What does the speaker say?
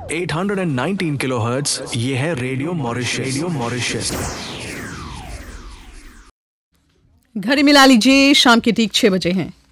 819 kilohertz, ये है radio Mauritius. Radio Mauritius. घड़ी मिला लीजिए, शाम के ठीक 6 बजे हैं।